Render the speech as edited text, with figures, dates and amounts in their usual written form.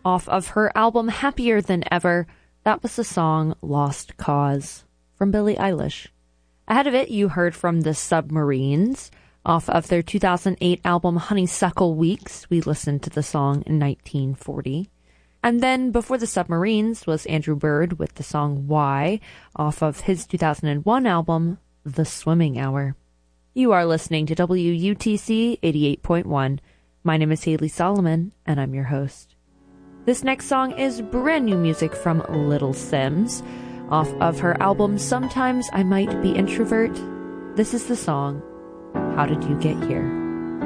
Off of her album Happier Than Ever, that was the song Lost Cause from Billie Eilish. Ahead of it, you heard from the Submarines. Off of their 2008 album Honeysuckle Weeks, we listened to the song 1940. And then before the Submarines was Andrew Bird with the song Why, off of his 2001 album The Swimming Hour. You are listening to WUTC 88.1. My name is Haley Solomon, and I'm your host. This next song is brand new music from Little Simz. Off of her album Sometimes I Might Be Introvert, this is the song How Did You Get Here?